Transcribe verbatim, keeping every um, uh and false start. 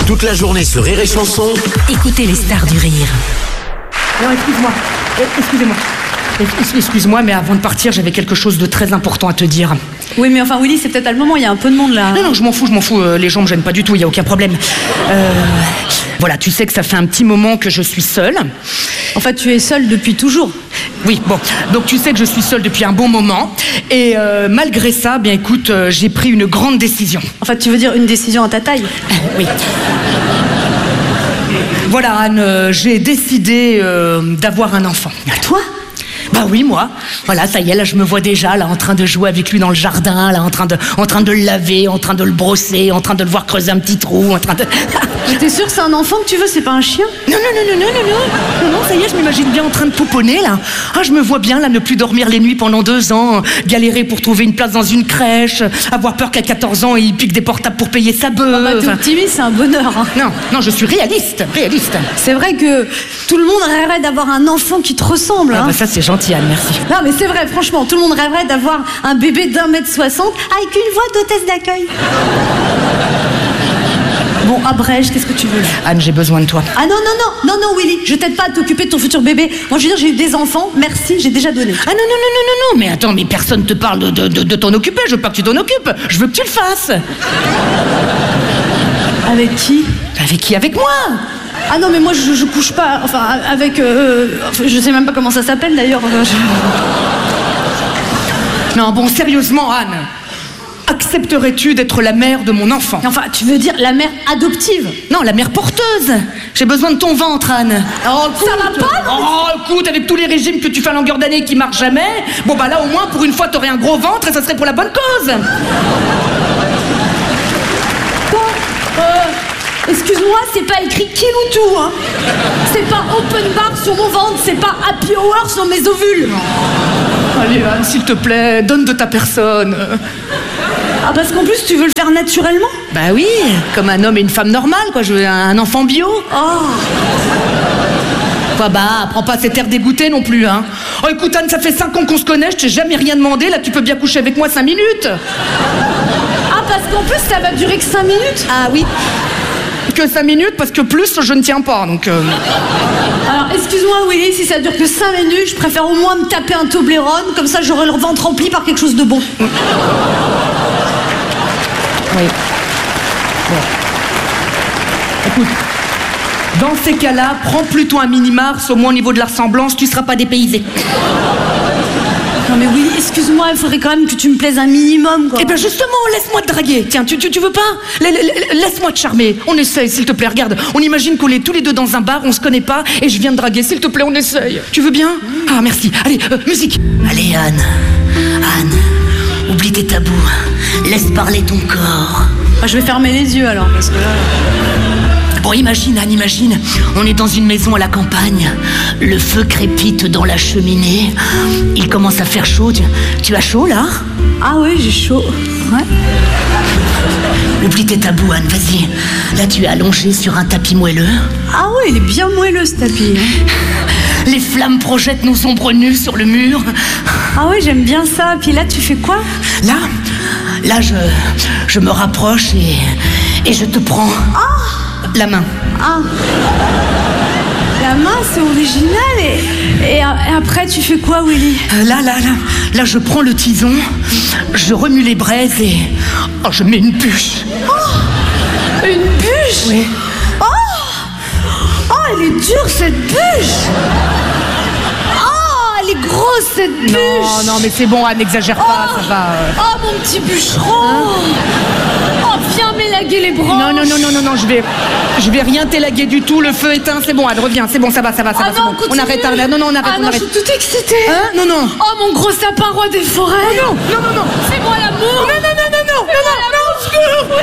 Toute la journée sur Rire et Chanson. Écoutez les stars du rire. Alors, excuse-moi. Euh, Excusez-moi. Ex- Excuse-moi, mais avant de partir, j'avais quelque chose de très important à te dire. Oui, mais enfin, Willy, c'est peut-être pas le moment, il y a un peu de monde là. Non, non, je m'en fous, je m'en fous. euh, les gens me gênent pas du tout, il y a aucun problème. Euh, voilà, tu sais que ça fait un petit moment que je suis seule. En fait, tu es seule depuis toujours. Oui, bon, donc tu sais que je suis seule depuis un bon moment. Et euh, malgré ça, bien écoute, euh, j'ai pris une grande décision. En fait, tu veux dire une décision à ta taille. Oui. Voilà, Anne, euh, j'ai décidé euh, d'avoir un enfant. Toi? Bah oui, moi. Voilà, ça y est, là, je me vois déjà, là, en train de jouer avec lui dans le jardin, là, en train de, en train de le laver, en train de le brosser, en train de le voir creuser un petit trou, en train de... Mais t'es sûr que c'est un enfant que tu veux, c'est pas un chien? Non, non, non, non, non, non, non, non, non, ça y est, je m'imagine bien en train de pouponner, là. Ah, je me vois bien, là, ne plus dormir les nuits pendant deux ans, galérer pour trouver une place dans une crèche, avoir peur qu'à quatorze ans, il pique des portables pour payer sa beuh. Ah bah, t'es enfin... optimiste, c'est un bonheur. Hein. Non, non, je suis réaliste, réaliste. C'est vrai que tout le monde rêverait d'avoir un enfant qui te ressemble. Ah Hein. bah ça, c'est gentil, Anne, merci. Non, mais c'est vrai, franchement, tout le monde rêverait d'avoir un bébé d'un mètre soixante avec une voix d'hôtesse d'accueil. Bon, abrège, qu'est-ce que tu veux là? Anne, j'ai besoin de toi. Ah non, non, non, non, non, Willy, je t'aide pas à t'occuper de ton futur bébé. Moi, je veux dire, j'ai eu des enfants, merci, j'ai déjà donné. Ah non, non, non, non, non, non, mais attends, mais personne te parle de, de, de, de t'en occuper, je veux pas que tu t'en occupes, je veux que tu le fasses. Avec qui? Avec qui? Avec moi? Ah non, mais moi, je, je couche pas, enfin, avec... Euh, enfin, je sais même pas comment ça s'appelle, d'ailleurs. Enfin, je- Non, bon, sérieusement, Anne, accepterais-tu d'être la mère de mon enfant? Enfin, tu veux dire la mère adoptive? Non, la mère porteuse. J'ai besoin de ton ventre, Anne. Oh, écoute, Ça va pas, non? Oh, écoute, avec tous les régimes que tu fais à longueur d'année qui marchent jamais, bon, bah là, au moins, pour une fois, t'aurais un gros ventre et ça serait pour la bonne cause. Quoi? Euh, excuse-moi, c'est pas écrit kill ou tout, hein? C'est pas open bar sur mon ventre, c'est pas happy hour sur mes ovules. Allez, Anne, s'il te plaît, donne de ta personne. Ah, parce qu'en plus, tu veux le faire naturellement? Bah oui, comme un homme et une femme normale, quoi. Je veux un enfant bio. Oh. Quoi, bah, prends pas cet air dégoûté non plus, hein. Oh, écoute, Anne, ça fait cinq ans qu'on se connaît, je t'ai jamais rien demandé, là, tu peux bien coucher avec moi cinq minutes. Ah, parce qu'en plus, ça va durer que cinq minutes? Ah oui. Que cinq minutes, parce que plus, je ne tiens pas, donc... Euh... Alors, excuse-moi, Willy, si ça dure que cinq minutes, je préfère au moins me taper un Toblerone, comme ça j'aurai le ventre rempli par quelque chose de bon. Oui. Bon. Écoute, dans ces cas-là, prends plutôt un mini-mars, au moins au niveau de la ressemblance, tu seras pas dépaysé. Non mais Willy, excuse-moi, il faudrait quand même que tu me plaises un minimum, quoi. Eh ben justement, laisse-moi te draguer. Tiens, tu, tu, tu veux pas? La- la- la- Laisse-moi te charmer. On essaye, s'il te plaît, regarde. On imagine qu'on est tous les deux dans un bar, on se connaît pas, et je viens de draguer. S'il te plaît, on essaye. Tu veux bien? Ah, merci. Allez, euh, musique. Allez Anne, Anne, oublie tes tabous, laisse parler ton corps. Ah, je vais fermer les yeux alors, parce que là... Bon, imagine, Anne, imagine. On est dans une maison à la campagne. Le feu crépite dans la cheminée. Il commence à faire chaud. Tu, tu as chaud, là? Ah oui, j'ai chaud. Ouais. Oublie tes tabous, Anne, vas-y. Là, tu es allongée sur un tapis moelleux. Ah oui, il est bien moelleux ce tapis. Les flammes projettent nos ombres nues sur le mur. Ah oui, j'aime bien ça. Puis là, tu fais quoi? Là, là, je, je me rapproche et, et je te prends la main. Ah. La main, c'est original. Et, et, et après, tu fais quoi, Willy? Euh, Là, là, là, là, je prends le tison, je remue les braises et oh, je mets une bûche. Oh, une bûche? Oui. Oh, oh, elle est dure cette bûche. Oh, elle est grosse cette bûche. Non, non, mais c'est bon, Anne, n'exagère pas, Oh. ça va. euh. Oh, mon petit bûcheron. Oh, viens m'élaguer les branches. Non, non, non, non, non, non, je vais, je vais rien t'élaguer du tout. Le feu éteint, c'est bon, Anne, reviens, c'est bon, ça va, ça va, ça Ah va, c'est non, bon. On continue. arrête, Anne, non, non, on arrête, Ah on non, arrête. je suis toute excitée. Hein? Non, non. Oh, mon gros sapin roi des forêts. Non, non, non, non. Fais-moi l'amour. Non, non, non, non, non, non, non, non, non, au secours.